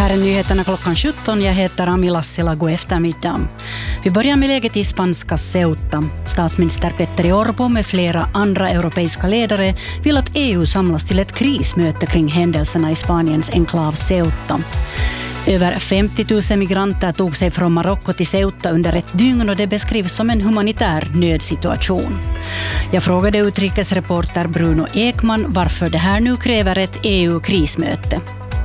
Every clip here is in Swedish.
Här är nyheterna klockan 17. Jag heter Ami Lassila. God eftermiddag. Vi börjar med läget i spanska Ceuta. Statsminister Petteri Orpo med flera andra europeiska ledare vill att EU samlas till ett krismöte kring händelserna i Spaniens enklav Ceuta. Över 50 000 migranter tog sig från Marocko till Ceuta under ett dygn och det beskrivs som en humanitär nödsituation. Jag frågade utrikesreporter Bruno Ekman varför det här nu kräver ett EU-krismöte.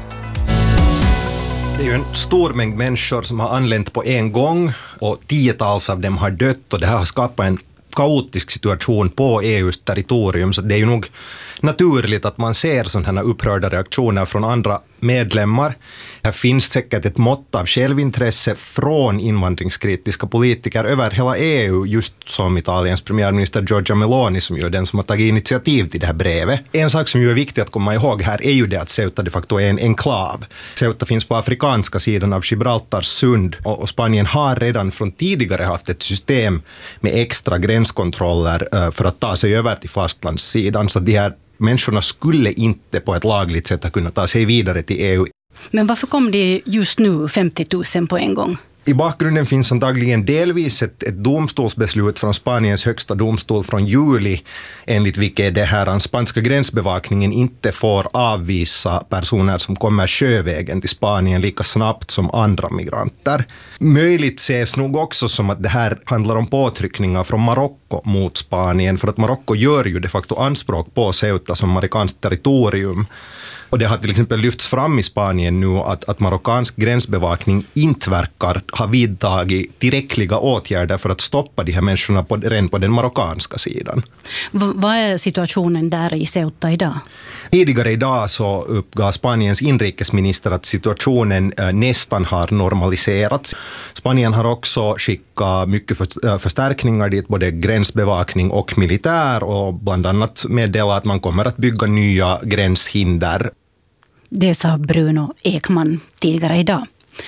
Det är ju en stor mängd människor som har anlänt på en gång och tiotals av dem har dött och det här har skapat en kaotisk situation på EUs territorium, så det är ju nog naturligt att man ser sådana här upprörda reaktioner från andra medlemmar. Här finns säkert ett mått av självintresse från invandringskritiska politiker över hela EU, just som Italiens premiärminister Giorgia Meloni som ju är den som har tagit initiativ till det här brevet. En sak som ju är viktig att komma ihåg här är ju det att Ceuta de facto är en enklav. Ceuta finns på afrikanska sidan av Gibraltars sund och Spanien har redan från tidigare haft ett system med extra gränskontroller för att ta sig över till fastlandssidan, så de här människorna skulle inte på ett lagligt sätt ha kunnat ta sig vidare till EU. Men varför kom det just nu 50 000 på en gång? I bakgrunden finns antagligen delvis ett domstolsbeslut från Spaniens högsta domstol från juli, enligt vilket det här spanska gränsbevakningen inte får avvisa personer som kommer sjövägen till Spanien lika snabbt som andra migranter. Möjligt ses nog också som att det här handlar om påtryckningar från Marocko mot Spanien, för att Marocko gör ju de facto anspråk på Ceuta som marockanskt territorium. Och det har till exempel lyfts fram i Spanien nu att marockansk gränsbevakning inte verkar ha vidtagit tillräckliga åtgärder för att stoppa de här människorna på den marockanska sidan. Vad är situationen där i Ceuta idag? Tidigare idag så uppgav Spaniens inrikesminister att situationen nästan har normaliserats. Spanien har också skickat mycket förstärkningar dit, både gränsbevakning och militär, och bland annat meddelat att man kommer att bygga nya gränshinder. Det sa Bruno Ekman tidigare idag.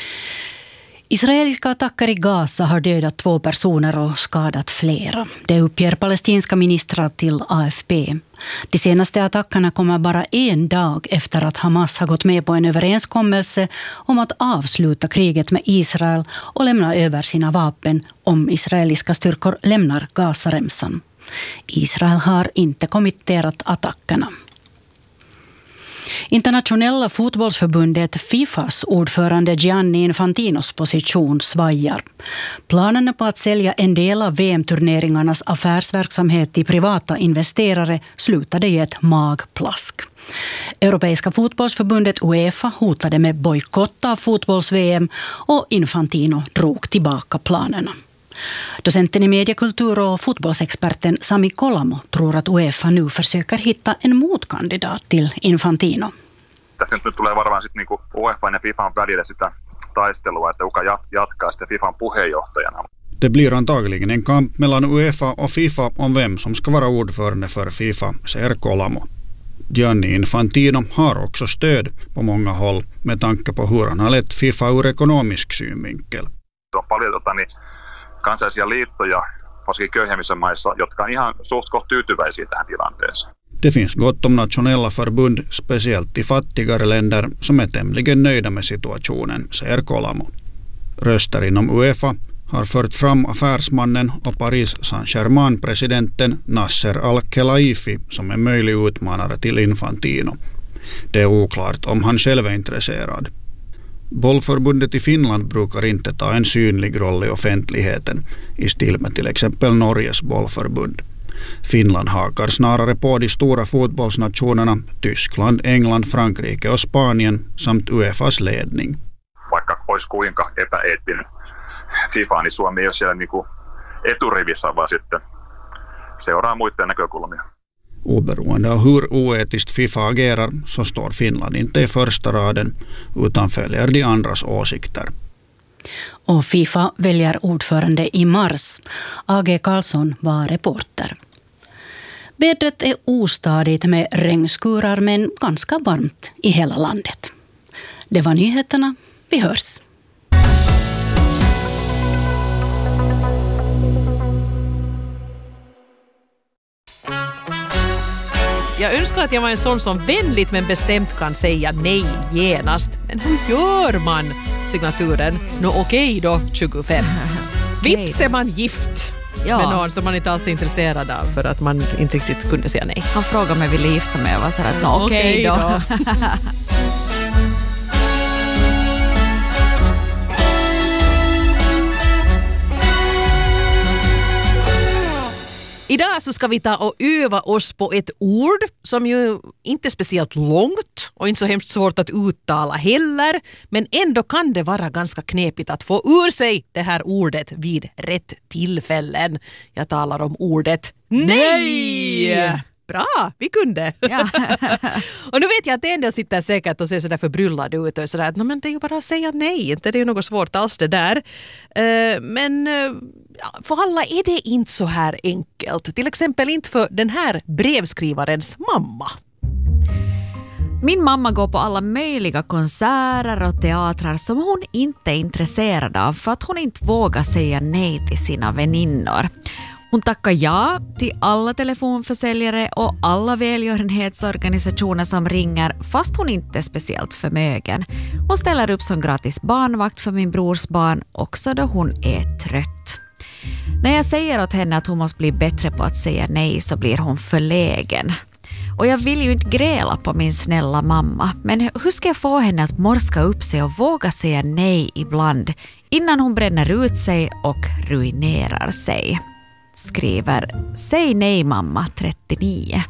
Israeliska attacker i Gaza har dödat 2 personer och skadat flera. Det uppger palestinska ministrar till AFP. De senaste attackerna kommer bara en dag efter att Hamas har gått med på en överenskommelse om att avsluta kriget med Israel och lämna över sina vapen om israeliska styrkor lämnar Gazaremsan. Israel har inte kommenterat attackerna. Internationella fotbollsförbundet FIFAs ordförande Gianni Infantinos position svajar. Planerna på att sälja en del av VM-turneringarnas affärsverksamhet till privata investerare slutade i ett magplask. Europeiska fotbollsförbundet UEFA hotade med bojkott av fotbolls-VM och Infantino drog tillbaka planerna. Docenten i mediekultur och fotbollsexperten Sami Kolamo tror att UEFA nu försöker hitta en motkandidat till Infantino. Tässä nyt tulee varmaan sitten niinku UEFA ja FIFAn välillä sitä taistelua, että kuka jatkaa sitten FIFAn puheenjohtajana. Det blir antagligen en kamp mellan UEFA och FIFA om vem som ska vara ordförande för FIFA, säger Kolamo. Gianni Infantino har också stöd på många håll med tanke på hur han har lett FIFA ur ekonomisk synvinkel. Se on paljon kansallisia liittoja, varsinkin köyhemmissä maissa, jotka on ihan suht koht tyytyväisiä tähän tilanteeseen. Det finns gott om nationella förbund, speciellt i fattigare länder, som är tämligen nöjda med situationen, säger Kolamo. Röster inom UEFA har fört fram affärsmannen och Paris Saint-Germain-presidenten Nasser Al-Khelaifi som en möjlig utmanare till Infantino. Det är oklart om han själv är intresserad. Bollförbundet i Finland brukar inte ta en synlig roll i offentligheten, i stil med till exempel Norges bollförbund. Finland hakar snarare på de stora fotbollsnationerna Tyskland, England, Frankrike och Spanien samt UEFAs ledning. Vaikka olisi kuinka epäeettinen FIFA, niin Suomi ei ole siellä niinku eturivissä, vaan sitten seuraa muiden näkökulmia. Oberoende av hur oetiskt FIFA agerar så står Finland inte i första raden utan följer de andras åsikter. Och FIFA väljer ordförande i mars. A.G. Karlsson var reporter. Vädret är ostadigt med regnskurar men ganska varmt i hela landet. Det var nyheterna. Vi hörs. Jag önskar att jag var en sån som vänligt men bestämt kan säga nej genast. Men hur gör man? Signaturen. Okej då, 25. Vips är man gift. Ja. Med någon som man inte alls är intresserad av för att man inte riktigt kunde säga nej. Han frågade om jag ville gifta mig och var så att okej då. Idag så ska vi ta och öva oss på ett ord som ju inte är speciellt långt och inte så hemskt svårt att uttala heller. Men ändå kan det vara ganska knepigt att få ur sig det här ordet vid rätt tillfällen. Jag talar om ordet nej! Bra, vi kunde. Ja. Och nu vet jag att en del sitter säkert och ser sådär förbryllad ut och sådär att men det är ju bara att säga nej, inte det är ju något svårt alls det där. Men för alla är det inte så här enkelt. Till exempel inte för den här brevskrivarens mamma. Min mamma går på alla möjliga konserter och teatrar som hon inte är intresserad av för att hon inte vågar säga nej till sina väninnor. Hon tackar ja till alla telefonförsäljare och alla välgörenhetsorganisationer som ringer fast hon inte är speciellt förmögen. Hon ställer upp som gratis barnvakt för min brors barn också då hon är trött. När jag säger åt henne att hon måste bli bättre på att säga nej så blir hon förlägen. Och jag vill ju inte gräla på min snälla mamma, men hur ska jag få henne att morska upp sig och våga säga nej ibland innan hon bränner ut sig och ruinerar sig? Skriver Säg nej mamma 39.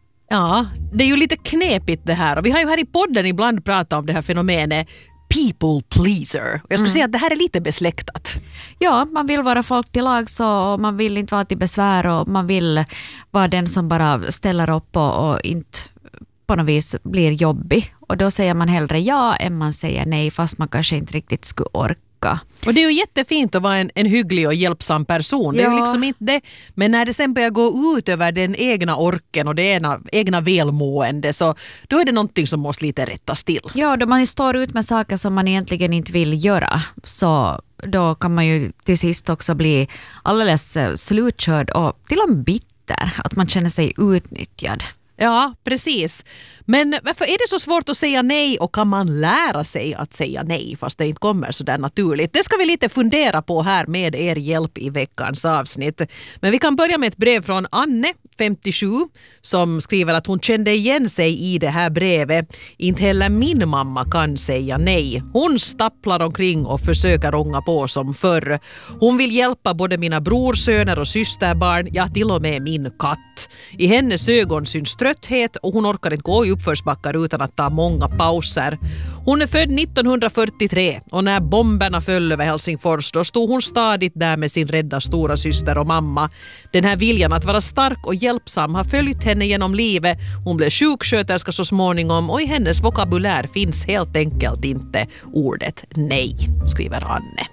Ja, det är ju lite knepigt det här och vi har ju här i podden ibland pratat om det här fenomenet people pleaser. Och jag skulle säga att det här är lite besläktat. Ja, man vill vara folk till lag så man vill inte vara till besvär och man vill vara den som bara ställer upp och inte på något vis blir jobbig. Och då säger man hellre ja än man säger nej fast man kanske inte riktigt skulle orka. Och det är ju jättefint att vara en hygglig och hjälpsam person. Det är ju liksom inte det. Men när det sen börjar gå ut över den egna orken och det egna välmående så då är det någonting som måste lite rättas till. Ja, då man står ut med saker som man egentligen inte vill göra så då kan man ju till sist också bli alldeles slutkörd och till och med bitter. Att man känner sig utnyttjad. Ja, precis. Men varför är det så svårt att säga nej och kan man lära sig att säga nej fast det inte kommer så där naturligt? Det ska vi lite fundera på här med er hjälp i veckans avsnitt. Men vi kan börja med ett brev från Anne, 57, som skriver att hon kände igen sig i det här brevet. Inte heller min mamma kan säga nej. Hon stapplar omkring och försöker ånga på som förr. Hon vill hjälpa både mina brorsöner och systerbarn, ja till och med min katt. I hennes ögon syns trötthet och hon orkar inte gå i uppförsbackar utan att ta många pauser. Hon är född 1943 och när bomberna föll över Helsingfors då stod hon stadigt där med sin rädda stora syster och mamma. Den här viljan att vara stark och hjälpsam har följt henne genom livet. Hon blev sjuksköterska så småningom och i hennes vokabulär finns helt enkelt inte ordet nej, skriver Anne.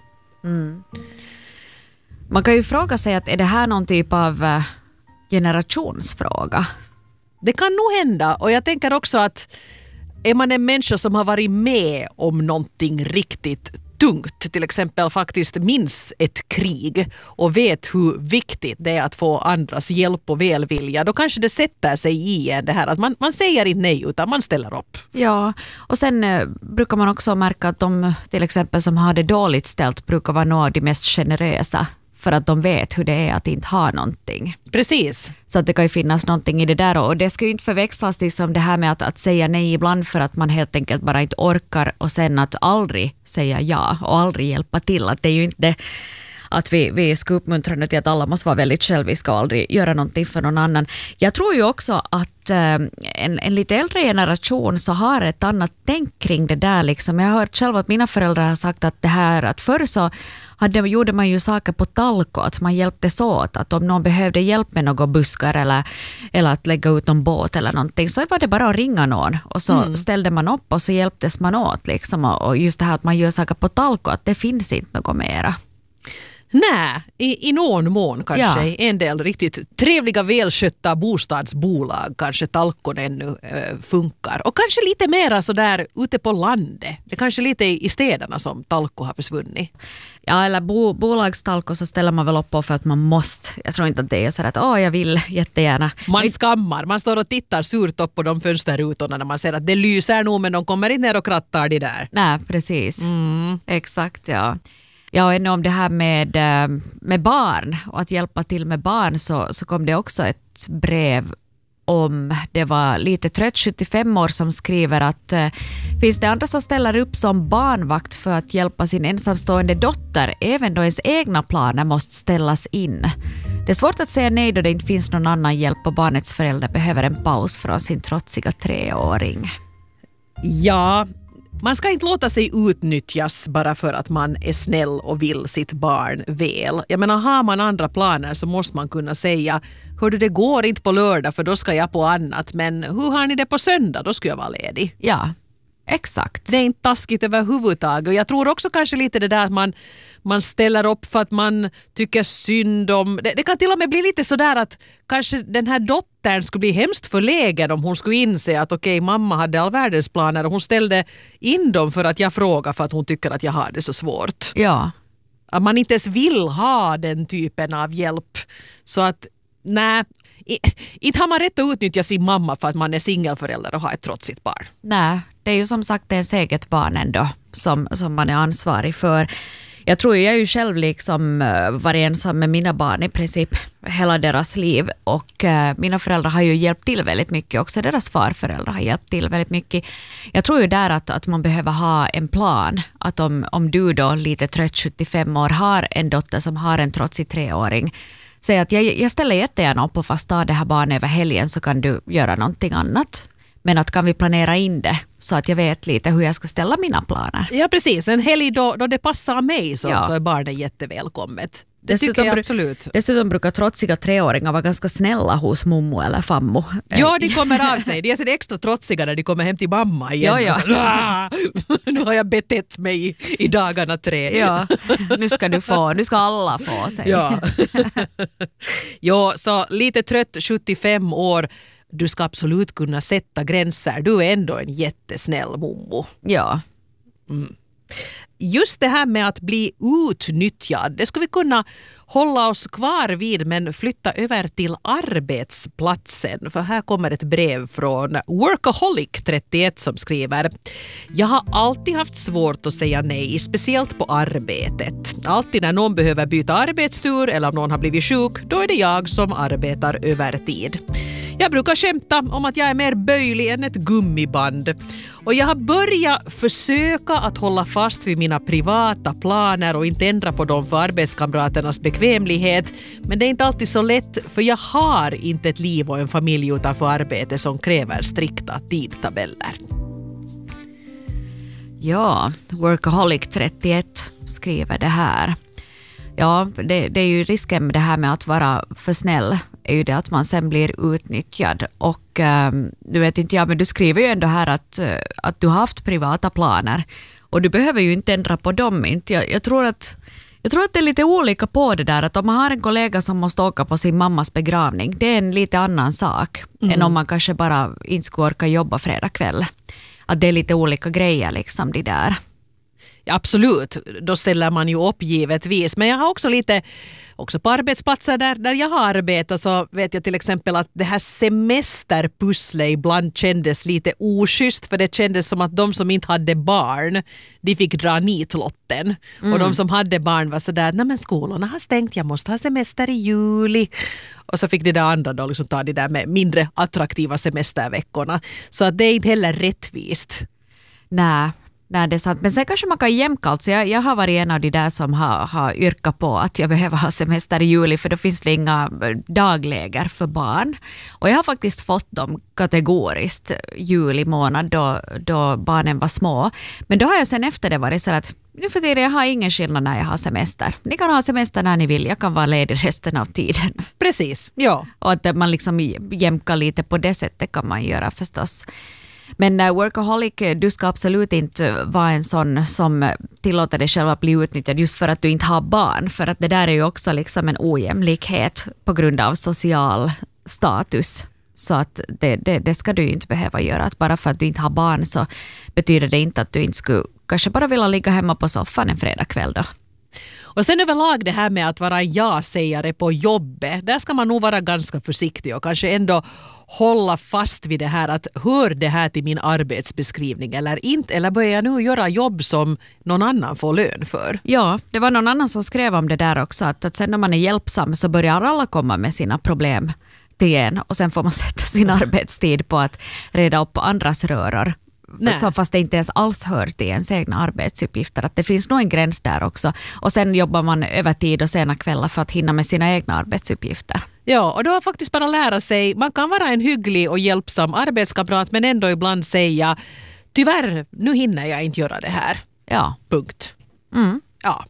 Man kan ju fråga sig att är det här någon typ av generationsfråga? Det kan nog hända och jag tänker också att är man en människa som har varit med om någonting riktigt tungt, till exempel faktiskt minns ett krig och vet hur viktigt det är att få andras hjälp och välvilja, då kanske det sätter sig i en det här att man säger inte nej utan man ställer upp. Ja, och sen brukar man också märka att de till exempel som har det dåligt ställt brukar vara några av de mest generösa. För att de vet hur det är att inte ha någonting. Precis. Så att det kan ju finnas någonting i det där. Och det ska ju inte förväxlas liksom det här med att säga nej ibland för att man helt enkelt bara inte orkar. Och sen att aldrig säga ja och aldrig hjälpa till. Att det är ju inte det att vi ska uppmuntra till att alla måste vara väldigt själviska och aldrig göra någonting för någon annan. Jag tror ju också att en lite äldre generation så har ett annat tänk kring det där. Liksom. Jag har hört själv att mina föräldrar har sagt att det här att förr så gjorde man ju saker på talko, att man hjälptes åt. Att om någon behövde hjälp med några buskar eller att lägga ut en båt eller någonting så var det bara att ringa någon. Och så ställde man upp och så hjälptes man åt. Liksom. Och just det här att man gör saker på talko, att det finns inte något mera. Nej, i någon mån kanske. Ja. En del riktigt trevliga, välskötta bostadsbolag kanske Talkon ännu funkar. Och kanske lite mera så där ute på landet. Det är kanske lite i städerna som Talko har försvunnit. Ja, eller bolagstalko så ställer man väl upp på för att man måste. Jag tror inte att det är så att jag vill jättegärna. Man skammar, man står och tittar surt upp på de fönsterrutorna när man ser att det lyser nog men de kommer inte ner och krattar det där. Nej, precis. Exakt, ja. Ja, och ännu om det här med barn och att hjälpa till med barn så kom det också ett brev om, det var lite trött 75 år som skriver att finns det andra som ställer upp som barnvakt för att hjälpa sin ensamstående dotter även då ens egna planer måste ställas in. Det är svårt att säga nej då det inte finns någon annan hjälp och barnets förälder behöver en paus från sin trotsiga 3-åring. Ja, man ska inte låta sig utnyttjas bara för att man är snäll och vill sitt barn väl. Jag menar, har man andra planer så måste man kunna säga, hördu, det går inte på lördag för då ska jag på annat, men hur har ni det på söndag? Då ska jag vara ledig. Ja, exakt. Det är inte taskigt överhuvudtaget. Och jag tror också kanske lite det där att man ställer upp för att man tycker synd om. Det kan till och med bli lite sådär att kanske den här dottern skulle bli hemskt förlägen om hon skulle inse att okej, mamma hade all världens planer och hon ställde in dem för att jag frågar för att hon tycker att jag har det så svårt. Ja. Att man inte ens vill ha den typen av hjälp. Så att nej, inte har man rätt att utnyttja sin mamma för att man är singelförälder och har ett trotsigt barn. Nej, det är ju som sagt ens eget barn ändå som man är ansvarig för. Jag tror jag är ju själv liksom varit ensam med mina barn i princip hela deras liv och mina föräldrar har ju hjälpt till väldigt mycket, också deras farföräldrar har hjälpt till väldigt mycket. Jag tror ju där att man behöver ha en plan, att om du då lite trött 75 år har en dotter som har en trotsig 3-åring, säg att jag ställer jättegärna upp och fast ta det här barnet över helgen så kan du göra någonting annat. Men att kan vi planera in det så att jag vet lite hur jag ska ställa mina planer. Ja, precis. En helg då det passar mig så är barnet jättevälkommet. Det tycker jag absolut. Dessutom brukar trotsiga 3-åringar vara ganska snälla hos mommo eller fammo. Ja, de kommer av sig. De är så extra trotsiga när de kommer hem till mamma igen. Ja. Så, nu har jag betett mig i dagarna 3. Ja, nu ska alla få sig. Ja. Ja, så lite trött 75 år. Du ska absolut kunna sätta gränser. Du är ändå en jättesnäll mommo. Ja. Just det här med att bli utnyttjad, det ska vi kunna hålla oss kvar vid men flytta över till arbetsplatsen. För här kommer ett brev från Workaholic 31 som skriver: jag har alltid haft svårt att säga nej, speciellt på arbetet. Alltid när någon behöver byta arbetstur eller om någon har blivit sjuk, då är det jag som arbetar övertid. Jag brukar skämta om att jag är mer böjlig än ett gummiband. Och jag har börjat försöka att hålla fast vid mina privata planer och inte ändra på dem för arbetskamraternas bekvämlighet. Men det är inte alltid så lätt för jag har inte ett liv och en familj utanför arbete som kräver strikta tidtabeller. Ja, Workaholic 31 skriver det här. Ja, det är ju risken med det här med att vara för snäll är ju det att man sen blir utnyttjad och du vet inte jag, men du skriver ju ändå här att du har haft privata planer och du behöver ju inte ändra på dem. Jag tror att det är lite olika på det där, att om man har en kollega som måste åka på sin mammas begravning, det är en lite annan sak än om man kanske bara inte ska orka jobba fredag kväll. Att det är lite olika grejer liksom det där. Absolut, då ställer man ju upp givetvis. Men jag har också på arbetsplatser där jag har arbetat så vet jag till exempel att det här semesterpusslet ibland kändes lite oschysst för det kändes som att de som inte hade barn, de fick dra nitlotten. Och de som hade barn var sådär, nej men skolorna har stängt, jag måste ha semester i juli. Och så fick de där andra då liksom ta de där med mindre attraktiva semesterveckorna. Så att det är inte heller rättvist. Nej, det är sant. Men sen kanske man kan jämka. Alltså jag har varit en av de där som har yrkat på att jag behöver ha semester i juli för då finns det inga dagläger för barn. Och jag har faktiskt fått dem kategoriskt juli månad då barnen var små. Men då har jag sen efter det varit så att nu för tiden jag har ingen skillnad när jag har semester. Ni kan ha semester när ni vill. Jag kan vara ledig resten av tiden. Precis, ja. Och att man liksom jämkar lite på det sättet kan man göra förstås. Men workaholic, du ska absolut inte vara en sån som tillåter dig själv att bli utnyttjad just för att du inte har barn. För att det där är ju också liksom en ojämlikhet på grund av social status. Så att det ska du ju inte behöva göra. Att bara för att du inte har barn så betyder det inte att du inte skulle kanske bara vilja ligga hemma på soffan en fredagkväll då. Och sen överlag det här med att vara en ja-sägare på jobbet, där ska man nog vara ganska försiktig och kanske ändå hålla fast vid det här att hör det här till min arbetsbeskrivning eller inte, eller börjar jag nu göra jobb som någon annan får lön för? Ja, det var någon annan som skrev om det där också, att sen när man är hjälpsam så börjar alla komma med sina problem till en och sen får man sätta sin arbetstid på att reda upp andras röror. Så fast det inte ens alls hör till ens egna arbetsuppgifter. Att det finns nog en gräns där också. Och sen jobbar man övertid och sena kvällar för att hinna med sina egna arbetsuppgifter. Ja, och då har faktiskt bara lära sig, man kan vara en hygglig och hjälpsam arbetskamrat men ändå ibland säga tyvärr, nu hinner jag inte göra det här. Ja. Punkt. Mm. Ja.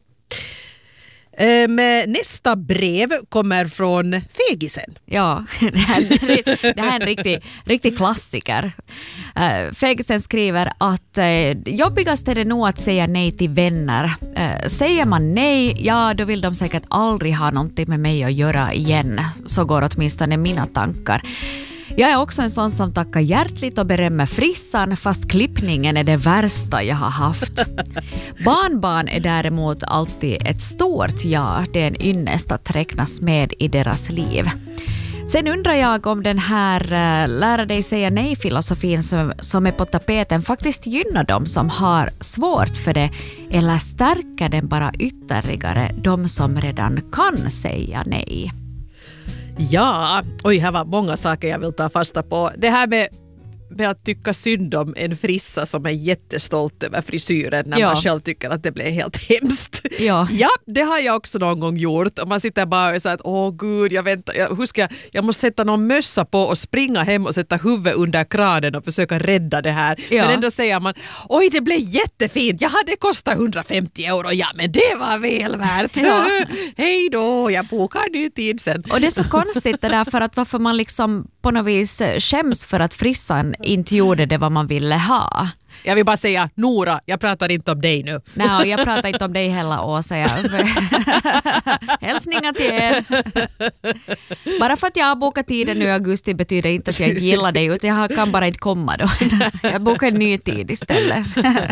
Nästa brev kommer från Fegisen. Ja, det här är en riktig klassiker. Fegisen skriver att jobbigast är det nog att säga nej till vänner. Säger man nej, ja då vill de säkert aldrig ha någonting med mig att göra igen. Så går åtminstone mina tankar. Jag är också en sån som tackar hjärtligt och berömmer frissan fast klippningen är det värsta jag har haft. Barnbarn är däremot alltid ett stort ja. Det är en ynnest att räknas med i deras liv. Sen undrar jag om den här lära dig säga nej-filosofin som är på tapeten faktiskt gynnar dem som har svårt för det eller stärker den bara ytterligare de som redan kan säga nej. Ja, här var många saker jag vill ta fasta på. Det här med att tycka synd om en frissa som är jättestolt över frisyren när man själv tycker att det blev helt hemskt. Ja, det har jag också någon gång gjort. Och man sitter bara och säger att åh gud, jag måste sätta någon mössa på och springa hem och sätta huvudet under kranen och försöka rädda det här. Ja. Men ändå säger man, oj det blev jättefint, jag hade kostat 150 euro, ja men det var väl värt. Ja. Hej då, jag bokar ny tid sen. Och det är så konstigt det där för att varför man liksom på något vis skäms för att frissan inte gjorde det vad man ville ha. Jag vill bara säga, Nora, jag pratar inte om dig nu. Nej, jag pratar inte om dig heller, Åsa. Hälsningar till er. Bara för att jag har bokat tiden nu i augusti betyder inte att jag inte gillar dig, utan jag kan bara inte komma då. Jag bokar en ny tid istället.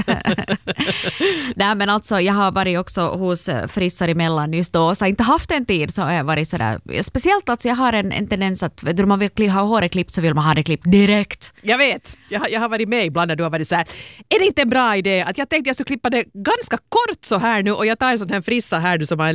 Nej, men alltså, jag har varit också hos frissar emellan just då, så jag inte haft en tid så har jag varit sådär. Speciellt alltså, jag har en tendens att när man vill ha håret klippt så vill man ha det klippt direkt. Jag vet, jag har varit med ibland när du har varit så här. Är det inte en bra idé att jag tänkte jag skulle klippa det ganska kort så här nu och jag tar en sån här frissa här nu som har